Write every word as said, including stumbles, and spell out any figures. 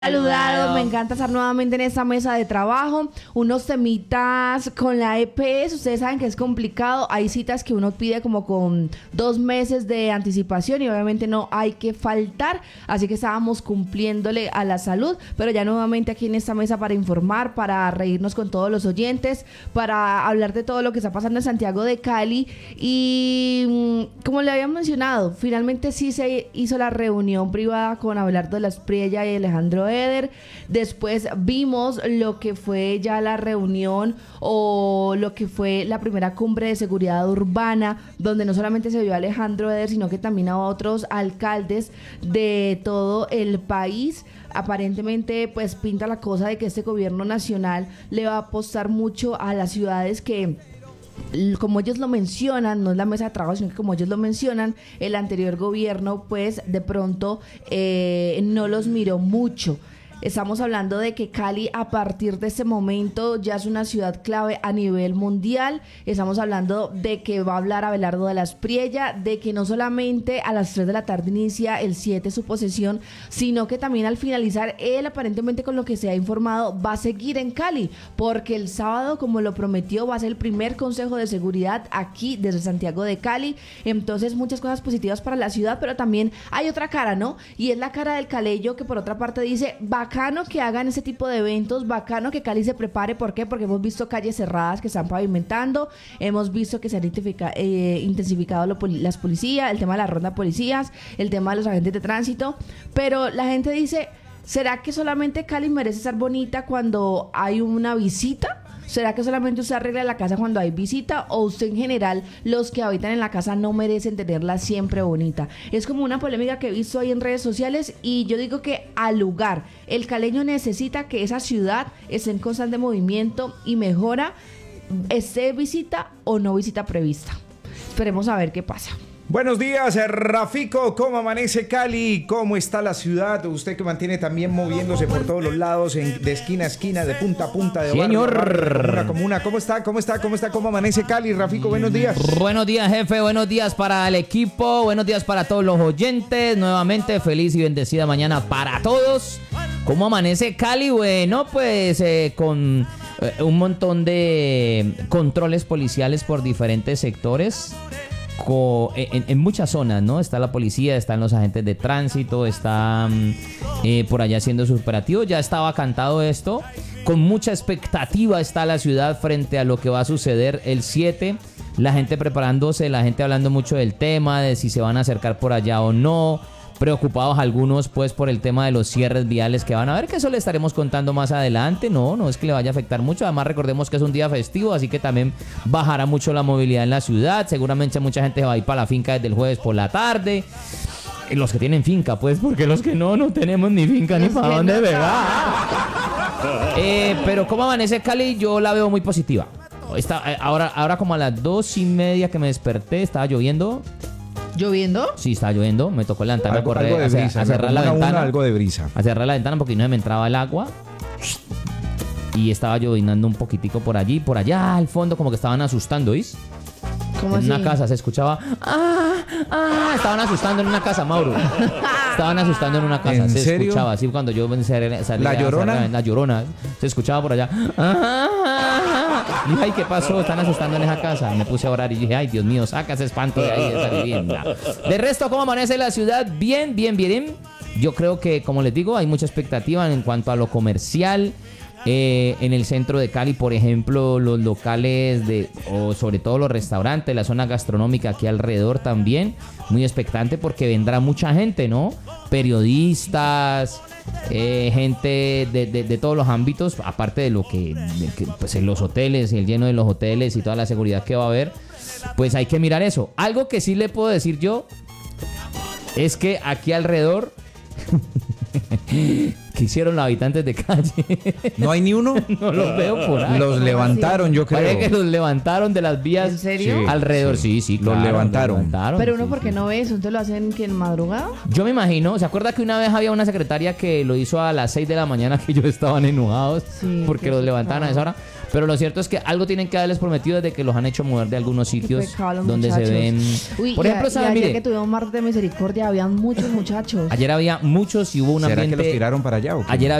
Saludado, me encanta estar nuevamente en esta mesa de trabajo. Unos temitas con la E P S, ustedes saben que es complicado. Hay citas que uno pide como con dos meses de anticipación y obviamente no hay que faltar. Así que estábamos cumpliéndole a la salud, pero ya nuevamente aquí en esta mesa para informar, para reírnos con todos los oyentes, para hablar de todo lo que está pasando en Santiago de Cali. Y como le había mencionado, finalmente sí se hizo la reunión privada con Abelardo de la Espriella y Alejandro Eder. Después vimos lo que fue ya la reunión o lo que fue la primera cumbre de seguridad urbana, donde no solamente se vio a Alejandro Eder, sino que también a otros alcaldes de todo el país. Aparentemente pues pinta la cosa de que este gobierno nacional le va a apostar mucho a las ciudades que, como ellos lo mencionan, no es la mesa de trabajo, sino que como ellos lo mencionan, el anterior gobierno pues de pronto eh, no los miró mucho. Estamos hablando de que Cali a partir de ese momento ya es una ciudad clave a nivel mundial. Estamos hablando de que va a hablar Abelardo de la Espriella, de que no solamente a las tres de la tarde inicia el siete su posesión, sino que también al finalizar él, aparentemente con lo que se ha informado, va a seguir en Cali, porque el sábado, como lo prometió, va a ser el primer consejo de seguridad aquí desde Santiago de Cali. Entonces muchas cosas positivas para la ciudad, pero también hay otra cara, ¿no? Y es la cara del caleño, que por otra parte dice, va bacano que hagan ese tipo de eventos, bacano que Cali se prepare. ¿Por qué? Porque hemos visto calles cerradas que están pavimentando, hemos visto que se han eh, intensificado lo, las policías, el tema de la ronda de policías, el tema de los agentes de tránsito, pero la gente dice, ¿será que solamente Cali merece estar bonita cuando hay una visita? ¿Será que solamente usted arregla la casa cuando hay visita? ¿O usted en general, los que habitan en la casa no merecen tenerla siempre bonita? Es como una polémica que he visto ahí en redes sociales, y yo digo que al lugar, el caleño necesita que esa ciudad esté en constante movimiento y mejora, esté visita o no visita prevista. Esperemos a ver qué pasa. Buenos días, Rafico. ¿Cómo amanece Cali? ¿Cómo está la ciudad? Usted que mantiene también moviéndose por todos los lados, en, de esquina a esquina, de punta a punta, de Señor. barrio a barrio, de comuna a comuna. ¿Cómo está? ¿Cómo está? ¿Cómo está? ¿Cómo amanece Cali? Rafico, buenos días. Buenos días, jefe. Buenos días para el equipo. Buenos días para todos los oyentes. Nuevamente, feliz y bendecida mañana para todos. ¿Cómo amanece Cali? Bueno, pues eh, con eh, un montón de controles policiales por diferentes sectores. En, en muchas zonas, ¿no? Está la policía, están los agentes de tránsito, están eh, por allá haciendo sus operativos. Ya estaba cantado esto. Con mucha expectativa está la ciudad frente a lo que va a suceder el siete. La gente preparándose, la gente hablando mucho del tema, de si se van a acercar por allá o no. Preocupados algunos pues por el tema de los cierres viales que van a ver, que eso le estaremos contando más adelante. No, no es que le vaya a afectar mucho. Además recordemos que es un día festivo, así que también bajará mucho la movilidad en la ciudad. Seguramente mucha gente va a ir para la finca desde el jueves por la tarde. Los que tienen finca, pues, porque los que no, no tenemos ni finca ni para dónde vegar. eh, Pero ¿cómo amanece Cali? Yo la veo muy positiva. Está, ahora, ahora como a las dos y media que me desperté, estaba lloviendo. ¿Lloviendo? Sí, estaba lloviendo. Me tocó levantarme a correr, algo de brisa, a, a cerrar la ventana. Una, algo de brisa. A cerrar la ventana porque no se me entraba el agua. Y estaba llovinando un poquitico por allí, por allá al fondo, como que estaban asustando, ¿oís? ¿Cómo en así? una casa se escuchaba ¡ah! ¡ah! Estaban asustando en una casa, Mauro. Estaban asustando en una casa. ¿En se serio? escuchaba así cuando yo salía, salía ¿La Llorona? Salía, la Llorona. Se escuchaba por allá. ¡ah! Y dije, ay, ¿qué pasó? Están asustando en esa casa. Me puse a orar y dije, ay, Dios mío, saca ese espanto de ahí, de esa vivienda. De resto, ¿cómo amanece la ciudad? Bien, bien, bien. Yo creo que, como les digo, hay mucha expectativa en cuanto a lo comercial. Eh, en el centro de Cali, por ejemplo, los locales de, o sobre todo los restaurantes, la zona gastronómica aquí alrededor también, muy expectante porque vendrá mucha gente, ¿no? Periodistas, eh, gente de, de, de todos los ámbitos, aparte de lo que, de que pues en los hoteles, el lleno de los hoteles y toda la seguridad que va a haber, pues hay que mirar eso. Algo que sí le puedo decir yo es que aquí alrededor ¿qué hicieron los habitantes de calle? ¿No hay ni uno? No los veo por ahí. Los levantaron, yo creo. Parece que los levantaron de las vías. ¿En serio? Sí, alrededor. Sí, sí, claro, los levantaron. los levantaron. Pero uno, sí, ¿por qué sí. no ve eso? ¿Entonces lo hacen que en madrugada? Yo me imagino, ¿se acuerda que una vez había una secretaria que lo hizo a las seis de la mañana, que ellos estaban enojados Sí, porque qué los levantaban a esa hora? Pero lo cierto es que algo tienen que haberles prometido desde que los han hecho mover de algunos sitios pecado, donde muchachos. se ven. Uy, Por y ejemplo, a- y ¿saben? ayer Mire, que tuvimos martes de misericordia, habían muchos muchachos. ayer había muchos y hubo un ¿Será ambiente. que los tiraron para allá? allá? ¿O qué? Ayer